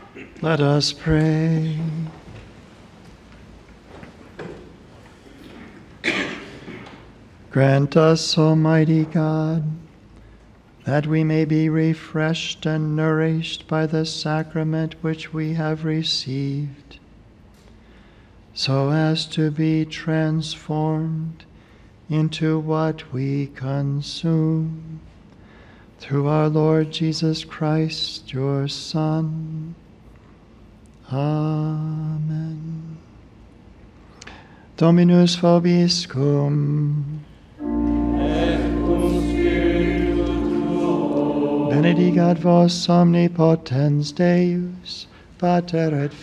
Let us pray. Grant us, Almighty God, that we may be refreshed and nourished by the sacrament which we have received, so as to be transformed into what we consume. Through our Lord Jesus Christ, your Son. Amen. Dominus vobiscum. Benedicat vos omnipotens Deus, Pater et